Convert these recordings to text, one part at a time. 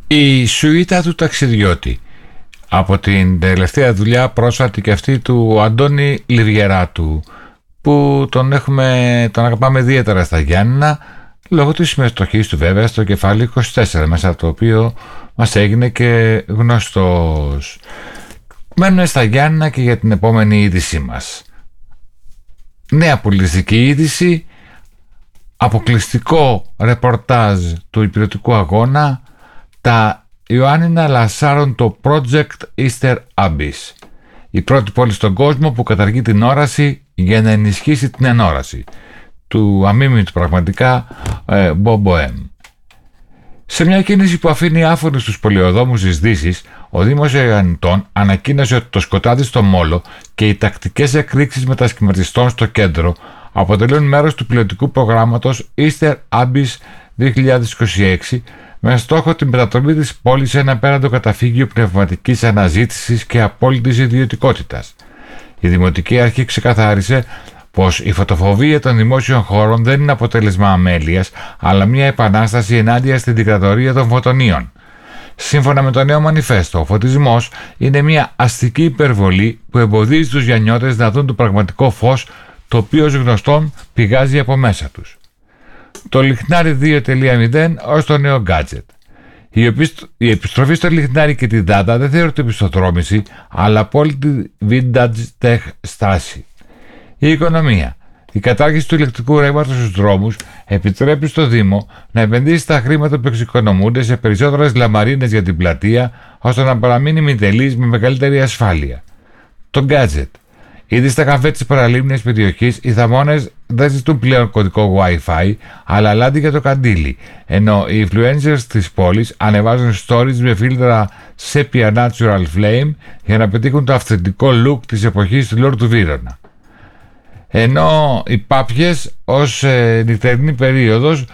Η σουίτα του ταξιδιώτη, από την τελευταία δουλειά πρόσφατη και αυτή του Αντώνη Λιβιεράτου, που τον αγαπάμε ιδιαίτερα στα Γιάννηνα, λόγω της συμμετοχής του βέβαια στο κεφάλαιο 24, μέσα από το οποίο μας έγινε και γνωστός. Μένουμε στα Γιάννηνα και για την επόμενη είδησή μας. Νέα πολιτιστική είδηση, αποκλειστικό ρεπορτάζ του υπηρετικού αγώνα. Τα Ιωάννινα λανσάρουν το Project Easter Abyss, η πρώτη πόλη στον κόσμο που καταργεί την όραση για να ενισχύσει την ενόραση, του αμίμητου πραγματικά Bob Boehm. Σε μια κίνηση που αφήνει άφωνους τους πολιοδόμους της Δύσης, ο Δήμος Ιωαννιτών ανακοίνωσε ότι το σκοτάδι στο Μόλο και οι τακτικές εκρήξεις μετασχηματιστών στο κέντρο αποτελούν μέρος του πιλωτικού προγράμματος Easter Abyss 2026, με στόχο την μετατροπή της πόλης σε ένα απέραντο καταφύγιο πνευματικής αναζήτησης και απόλυτης ιδιωτικότητας. Η Δημοτική Αρχή ξεκαθάρισε πως η φωτοφοβία των δημόσιων χώρων δεν είναι αποτέλεσμα αμέλειας, αλλά μια επανάσταση ενάντια στην δικτατορία των φωτονίων. Σύμφωνα με το νέο μανιφέστο, ο φωτισμός είναι μια αστική υπερβολή που εμποδίζει τους γιαννιώτες να δουν το πραγματικό φως, το οποίο ως γνωστόν πηγάζει από μέσα τους. Το λιχνάρι 2.0 ως το νέο gadget. Η επιστροφή στο λιχνάρι και τη δάτα δεν θεωρείται επιστοδρόμηση, αλλά απόλυτη vintage tech στάση. Η οικονομία. Η κατάργηση του ηλεκτρικού ρεύματος στους δρόμους επιτρέπει στο Δήμο να επενδύσει τα χρήματα που εξοικονομούνται σε περισσότερες λαμαρίνες για την πλατεία, ώστε να παραμείνει μητελής με μεγαλύτερη ασφάλεια. Το gadget. Ήδη στα καφέ της παραλίμνιας περιοχής οι θαμώνες δεν ζητούν πλέον κωδικό Wi-Fi, αλλά λάδι για το καντήλι, ενώ οι influencers της πόλης ανεβάζουν stories με φίλτρα Sepia Natural Flame για να πετύχουν το αυθεντικό look της εποχής του Λόρ του Βύρωνα. Ενώ οι πάπιες ως νυχτερινή περίοδος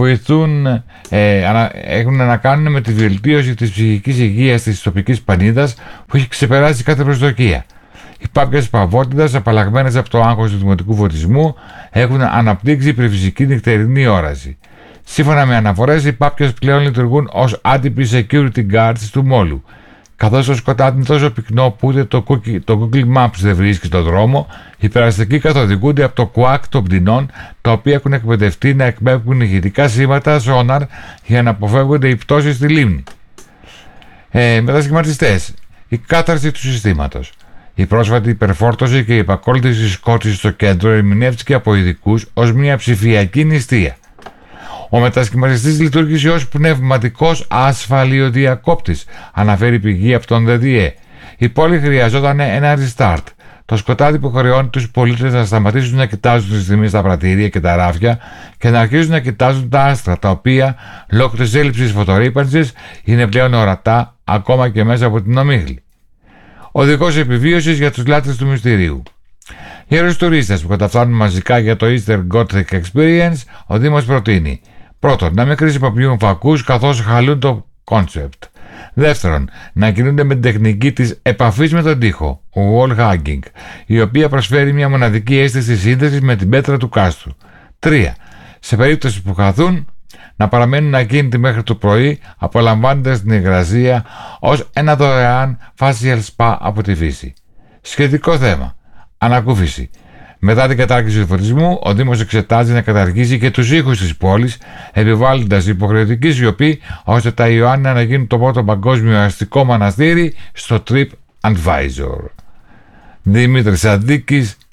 έχουν να κάνουν με τη βελτίωση της ψυχικής υγείας της τοπικής πανίδας που έχει ξεπεράσει κάθε προσδοκία. Οι πάπιες παβότητας, απαλλαγμένες από το άγχος του δημοτικού φωτισμού, έχουν αναπτύξει υπερφυσική νυχτερινή όραση. Σύμφωνα με αναφορές, οι πάπιες πλέον λειτουργούν ως άτυποι security guards του μόλου. Καθώς το σκοτάδι είναι τόσο πυκνό που ούτε το Google Maps δεν βρίσκει στον δρόμο, οι περαστικοί καθοδηγούνται από το κουάκ των πτηνών, τα οποία έχουν εκπαιδευτεί να εκπέμπουν ηχητικά σήματα σόναρ για να αποφεύγονται οι πτώσεις στη λίμνη. Μετασχηματιστές. Η κάθαρση του συστήματος. Η πρόσφατη υπερφόρτωση και η επακόλουθη σκότωση στο κέντρο ερμηνεύτηκε από ειδικούς ως μια ψηφιακή νηστεία. Ο μετασχηματιστής λειτουργήσε ως πνευματικός ασφαλιοδιακόπτης, αναφέρει πηγή από τον ΔΔΕ. Η πόλη χρειαζόταν ένα restart. Το σκοτάδι που χρεώνει τους πολίτες να σταματήσουν να κοιτάζουν τις τιμές στα πρατήρια και τα ράφια και να αρχίσουν να κοιτάζουν τα άστρα, τα οποία λόγω της έλλειψης φωτορύπανσης είναι πλέον ορατά ακόμα και μέσα από την ομίχλη. Οδηγός επιβίωσης για τους λάτρες του μυστηρίου. Για τους τουρίστες που καταφθάνουν μαζικά για το Easter Gothic Experience, ο Δήμος προτείνει: πρώτον, να μην χρησιμοποιούν φακούς καθώς χαλούν το concept. Δεύτερον, να κινούνται με την τεχνική της επαφής με τον τοίχο, wall hugging, η οποία προσφέρει μια μοναδική αίσθηση σύνδεσης με την πέτρα του κάστρου. 3. Σε περίπτωση που χαθούν, να παραμένουν ακίνητοι μέχρι το πρωί, απολαμβάνοντας την υγρασία ως ένα δωρεάν facial spa από τη φύση. Σχετικό θέμα. Ανακούφιση. Μετά την κατάργηση του φωτισμού, ο Δήμος εξετάζει να καταργήσει και τους ήχους της πόλης, επιβάλλοντας υποχρεωτική σιωπή, ώστε τα Ιωάννινα να γίνουν το πρώτο παγκόσμιο αστικό μοναστήρι στο Trip Advisor. Δημήτρης Αντίκης,